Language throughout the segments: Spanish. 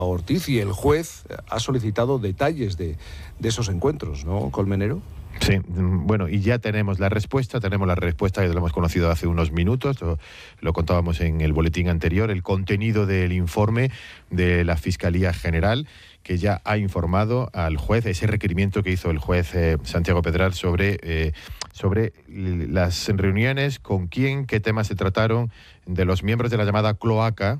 Ortiz, y el juez ha solicitado detalles de esos encuentros, ¿no, Colmenero? Sí, bueno, y ya tenemos la respuesta que lo hemos conocido hace unos minutos, lo contábamos en el boletín anterior, el contenido del informe de la Fiscalía General, que ya ha informado al juez, ese requerimiento que hizo el juez Santiago Pedral sobre las reuniones, con quién, qué temas se trataron de los miembros de la llamada cloaca,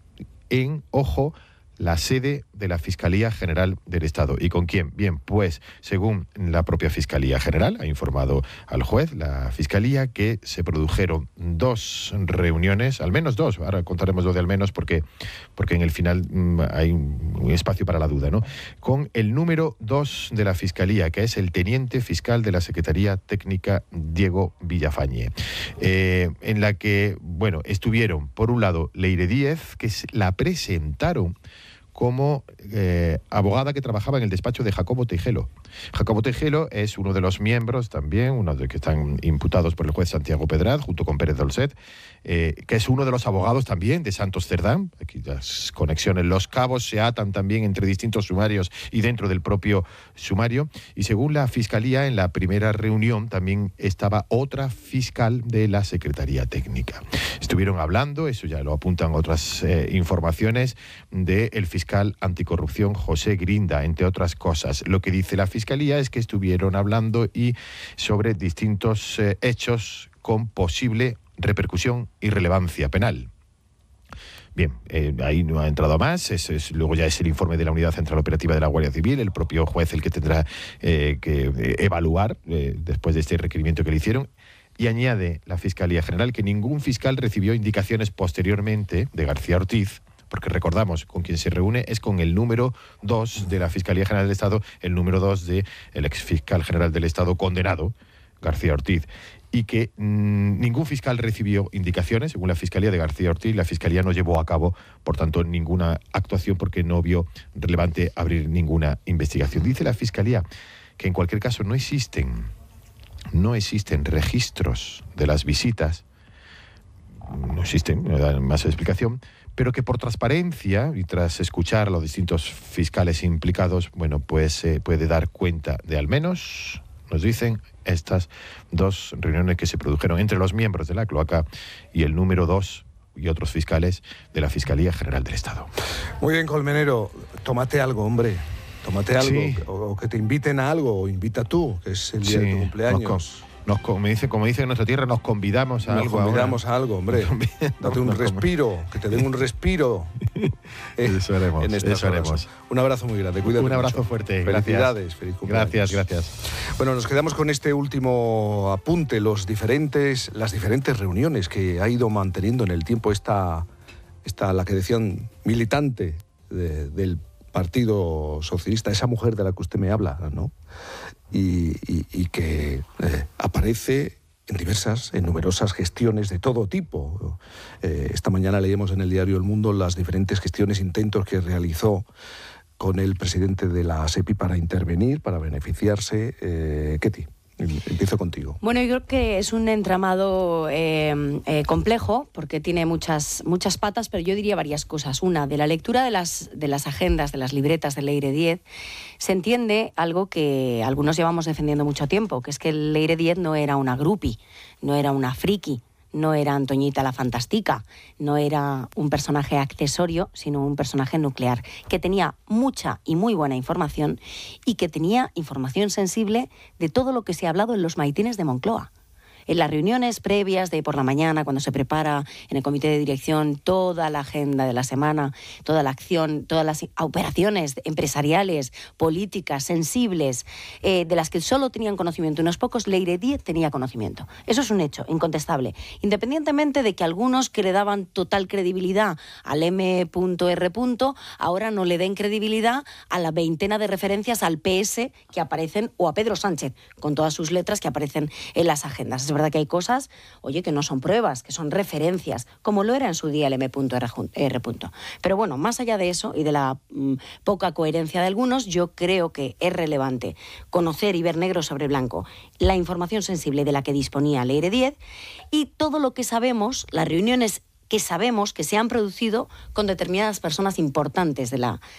ojo, la sede de la Fiscalía General del Estado. ¿Y con quién? Bien, pues según la propia Fiscalía General, ha informado al juez, la Fiscalía, que se produjeron 2 reuniones, al menos 2, ahora contaremos lo de al menos porque en el final hay un espacio para la duda, ¿no? Con el número 2 de la Fiscalía, que es el teniente fiscal de la Secretaría Técnica, Diego Villafañe, en la que, bueno, estuvieron, por un lado, Leire Díez, que la presentaron como abogada que trabajaba en el despacho de Jacobo Tejelo. Jacobo Tejelo es uno de los miembros también, uno de los que están imputados por el juez Santiago Pedral, junto con Pérez Dolcet, que es uno de los abogados también de Santos Cerdán. Aquí las conexiones, los cabos se atan también entre distintos sumarios y dentro del propio sumario. Y según la Fiscalía, en la primera reunión también estaba otra fiscal de la Secretaría Técnica. Estuvieron hablando, eso ya lo apuntan otras informaciones, del fiscal anticorrupción José Grinda, entre otras cosas. Lo que dice la Fiscalía es que estuvieron hablando y sobre distintos hechos con posible repercusión y relevancia penal. Bien, ahí no ha entrado más, luego ya es el informe de la Unidad Central Operativa de la Guardia Civil, el propio juez el que tendrá que evaluar después de este requerimiento que le hicieron. Y añade la Fiscalía General que ningún fiscal recibió indicaciones posteriormente de García Ortiz, porque recordamos, con quien se reúne es con el número 2 de la Fiscalía General del Estado, el número 2 del exfiscal general del Estado condenado, García Ortiz, y que ningún fiscal recibió indicaciones, según la Fiscalía, de García Ortiz. La Fiscalía no llevó a cabo, por tanto, ninguna actuación porque no vio relevante abrir ninguna investigación. Dice la Fiscalía que en cualquier caso no existen registros de las visitas, no existen, no dan más explicación, pero que por transparencia y tras escuchar a los distintos fiscales implicados, bueno, pues se puede dar cuenta de al menos, nos dicen, estas 2 reuniones que se produjeron entre los miembros de la cloaca y el número 2 y otros fiscales de la Fiscalía General del Estado. Muy bien, Colmenero, tómate algo, hombre. Tómate algo, sí. o que te inviten a algo, o invita tú, que es el día de tu cumpleaños. Como dicen en nuestra tierra, nos convidamos a algo. Nos convidamos a algo, hombre. Date un respiro, que te den un respiro. Eso haremos. Un abrazo muy grande, cuídate. Un abrazo fuerte. Felicidades, feliz cumpleaños. Gracias. Bueno, nos quedamos con este último apunte, las diferentes reuniones que ha ido manteniendo en el tiempo esta la que decían militante del Partido Socialista, esa mujer de la que usted me habla, ¿no? Y que aparece en numerosas gestiones de todo tipo. Esta mañana leíamos en el diario El Mundo las diferentes gestiones, intentos que realizó con el presidente de la SEPI para intervenir, para beneficiarse. Ketty, empiezo contigo. Bueno, yo creo que es un entramado complejo, porque tiene muchas patas, pero yo diría varias cosas. Una, de la lectura de las agendas, de las libretas de Leire Díez, se entiende algo que algunos llevamos defendiendo mucho tiempo, que es que Leire Díez no era una groupie, no era una friki, no era Antoñita la Fantástica, no era un personaje accesorio, sino un personaje nuclear, que tenía mucha y muy buena información y que tenía información sensible de todo lo que se ha hablado en los maitines de Moncloa. En las reuniones previas de por la mañana, cuando se prepara en el comité de dirección toda la agenda de la semana, toda la acción, todas las operaciones empresariales, políticas, sensibles, de las que solo tenían conocimiento unos pocos, Leire Díez tenía conocimiento. Eso es un hecho incontestable. Independientemente de que algunos que le daban total credibilidad al M.R. ahora no le den credibilidad a la veintena de referencias al PS que aparecen, o a Pedro Sánchez, con todas sus letras que aparecen en las agendas. Es verdad que hay cosas, que no son pruebas, que son referencias, como lo era en su día el M.R. Pero bueno, más allá de eso y de la poca coherencia de algunos, yo creo que es relevante conocer y ver negro sobre blanco la información sensible de la que disponía Leire Díez y todo lo que sabemos, las reuniones que sabemos que se han producido con determinadas personas importantes de la